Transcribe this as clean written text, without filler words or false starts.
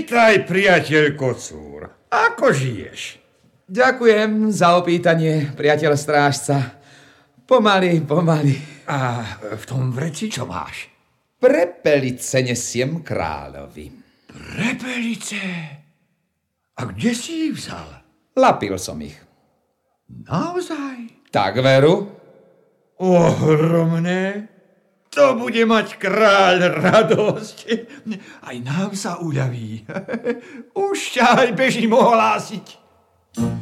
Vítaj, priateľ kocúr. Ako žiješ? Ďakujem za opýtanie, priateľ strážca. Pomaly. A v tom vreci čo máš? Prepelice nesiem kráľovi. Prepelice? A kde si ich vzal? Lapil som ich. Naozaj? Tak veru? Ohromné. To bude mať kráľ radosť. Aj nám sa uľaví. Už ťa aj bežím ohlásiť.